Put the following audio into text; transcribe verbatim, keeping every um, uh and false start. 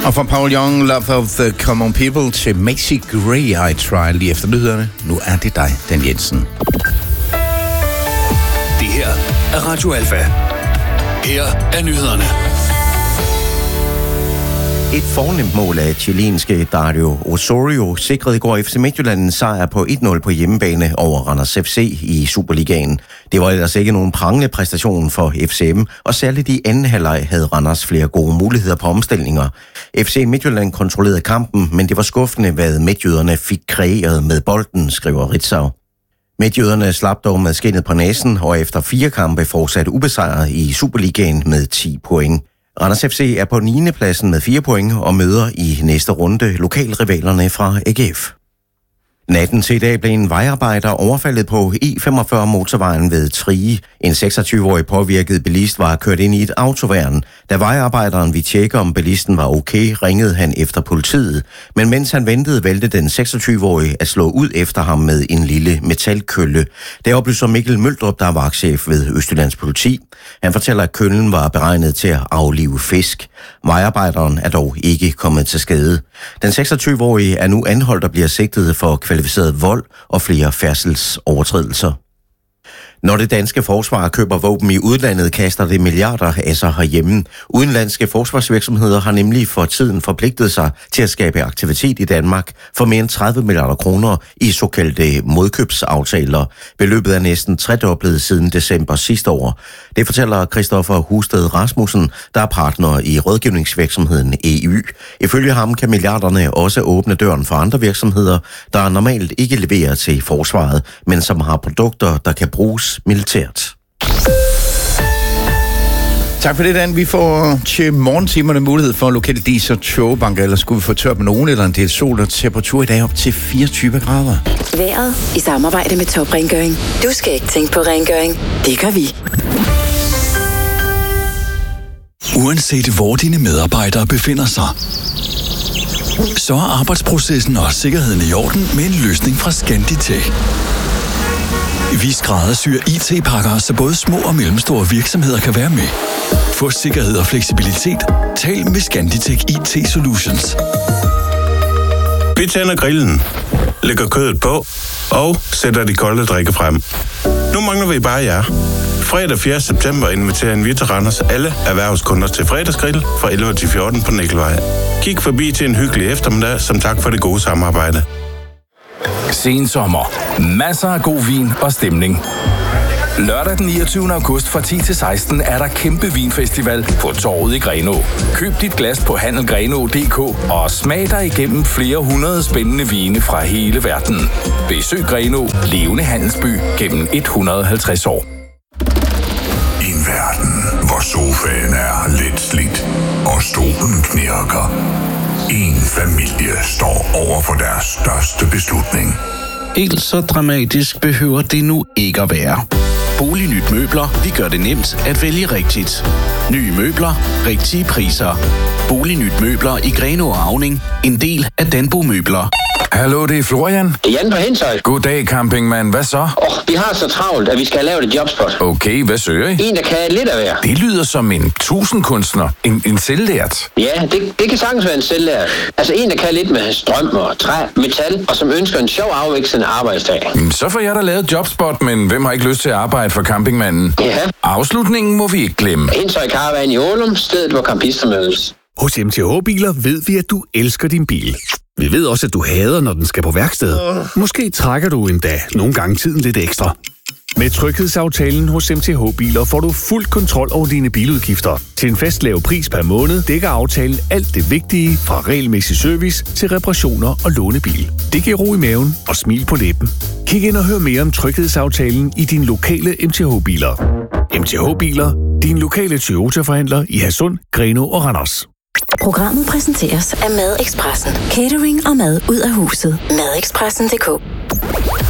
Og fra Paul Young, Love of the Common People, til Macy Gray, I Try, lige efter nyhederne. Nu er det dig, Dan Jensen. Det her er Radio Alfa. Her er nyhederne. Et fornemt mål af chilenske Dario Osorio sikrede i går F C Midtjylland en sejr på et nul på hjemmebane over Randers F C i Superligaen. Det var ellers ikke nogen prangende præstation for F C M, og særligt i anden halvleg havde Randers flere gode muligheder på omstillinger. F C Midtjylland kontrollerede kampen, men det var skuffende, hvad midtjyderne fik kreeret med bolden, skriver Ritzau. Midtjyderne slap dog med skindet på næsen, og efter fire kampe fortsatte ubesejret i Superligaen med ti point. Randers F C er på niende pladsen med fire point og møder i næste runde lokalrivalerne fra A G F. Natten til i dag blev en vejarbejder overfaldet på E femogfyrre motorvejen ved Trige. En seksogtyve-årig påvirket bilist var kørt ind i et autoværn. Da vejarbejderen ville tjekke, om bilisten var okay, ringede han efter politiet. Men mens han ventede, valgte den seksogtyve-årige at slå ud efter ham med en lille metalkølle. Det oplyser Mikkel Møldrup, der er vagtchef ved Østjyllands politi. Han fortæller, at køllen var beregnet til at aflive fisk. Vejarbejderen er dog ikke kommet til skade. Den seksogtyve-årige er nu anholdt og bliver sigtet for kvalificeret vold og flere færdselsovertrædelser. Når det danske forsvar køber våben i udlandet, kaster det milliarder af sig herhjemme. Udenlandske forsvarsvirksomheder har nemlig for tiden forpligtet sig til at skabe aktivitet i Danmark for mere end tredive milliarder kroner i såkaldte modkøbsaftaler. Beløbet er næsten tredoblet siden december sidste år. Det fortæller Christoffer Husted Rasmussen, der er partner i rådgivningsvirksomheden E Y. Ifølge ham kan milliarderne også åbne døren for andre virksomheder, der normalt ikke leverer til forsvaret, men som har produkter, der kan bruges militært. Tak for det, Dan. Vi får til morgentimerne mulighed for lokale dis- og togbanker, eller skulle vi få tørt med nogen eller en del sol og temperatur i dag op til fireogtyve grader. Vejret i samarbejde med Top Rengøring. Du skal ikke tænke på rengøring. Det gør vi. Uanset hvor dine medarbejdere befinder sig, så er arbejdsprocessen og sikkerheden i orden med en løsning fra Scanditech. Vi skræddersyr I T-pakker, så både små og mellemstore virksomheder kan være med. Få sikkerhed og fleksibilitet. Tal med Scanditech I T Solutions. Vi tænder grillen, lægger kødet på og sætter de kolde drikke frem. Nu mangler vi bare jer. Fredag fjerde september inviterer vi til Randers alle erhvervskunder til fredagsgrill fra elleve til fjorten på Nikkelvej. Kig forbi til en hyggelig eftermiddag som tak for det gode samarbejde. Sen sommer. Masser af god vin og stemning. Lørdag den niogtyvende august fra ti til seksten er der kæmpe vinfestival på Torvet i Grenaa. Køb dit glas på handel grenaa punktum d k og smag dig igennem flere hundrede spændende vine fra hele verden. Besøg Grenaa, levende handelsby gennem et hundrede og halvtreds år. I en verden, hvor sofaen er lidt slidt og stolen knirker. En familie står over for deres største beslutning. Helt så dramatisk behøver det nu ikke at være. Bolignyt Møbler, vi gør det nemt at vælge rigtigt. Nye møbler, rigtige priser. Bolignyt Møbler i Grenaa og Auning, en del af Danbo Møbler. Hallo, det er Florian. Det er Jan på Henshøj. Goddag, campingmand. Hvad så? Åh, oh, vi har så travlt, at vi skal have lavet et jobspot. Okay, hvad søger I? En, der kan lidt af hver. Det lyder som en tusindkunstner. En, en selvlært. Ja, det, det kan sagtens være en selvlært. Altså en, der kan lidt med strøm og træ, metal, og som ønsker en sjov afvekslende arbejdsdag. Så får jeg da lavet et jobspot, men hvem har ikke lyst til at arbejde for campingmanden? Ja. Afslutningen må vi ikke glemme. Henshøj Caravan i Ålum, stedet hvor campister mødes. Hos M T H-biler ved vi, at du elsker din bil. Vi ved også, at du hader, når den skal på værksted. Måske trækker du endda nogle gange tiden lidt ekstra. Med tryghedsaftalen hos M T H-biler får du fuld kontrol over dine biludgifter. Til en fast lav pris per måned dækker aftalen alt det vigtige fra regelmæssig service til reparationer og lånebil. Det giver ro i maven og smil på læben. Kig ind og hør mere om tryghedsaftalen i dine lokale M T H-biler. M T H-biler, din lokale Toyota-forhandler i Hadsund, Grenaa og Randers. Programmet præsenteres af Madexpressen. Catering og mad ud af huset. Madexpressen punktum d k